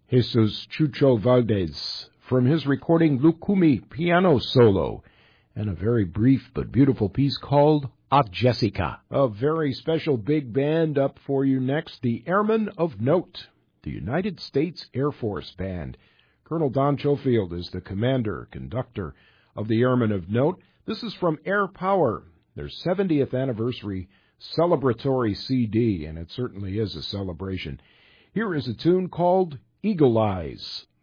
Jesus Chucho Valdez from his recording Lucumi Piano Solo, and a very brief but beautiful piece called A Jessica. A very special big band up for you next, the Airmen of Note, the United States Air Force Band. Colonel Don Schofield is the commander-conductor of the Airmen of Note. This is from Air Power, their 70th anniversary celebratory CD, and it certainly is a celebration. Here is a tune called Eagle Eyes.